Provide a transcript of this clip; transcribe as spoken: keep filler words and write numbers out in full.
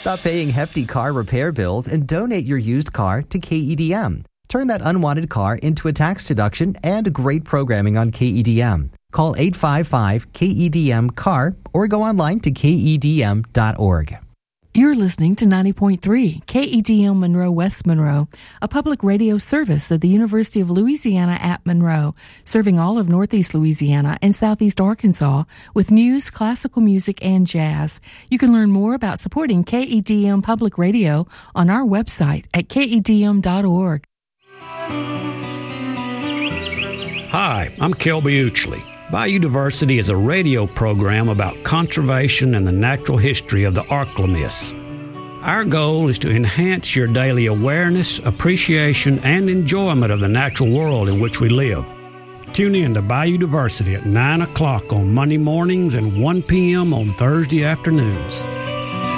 Stop paying hefty car repair bills and donate your used car to K E D M. Turn that unwanted car into a tax deduction and great programming on K E D M. Call eight five five K E D M C A R or go online to K E D M dot org. You're listening to ninety point three K E D M Monroe West Monroe, a public radio service of the University of Louisiana at Monroe, serving all of Northeast Louisiana and Southeast Arkansas with news, classical music, and jazz. You can learn more about supporting K E D M Public Radio on our website at K E D M dot org. Hi, I'm Kelby Uchley. Biodiversity is a radio program about conservation and the natural history of the Archelamis. Our goal is to enhance your daily awareness, appreciation, and enjoyment of the natural world in which we live. Tune in to Biodiversity at nine o'clock on Monday mornings and one p.m. on Thursday afternoons.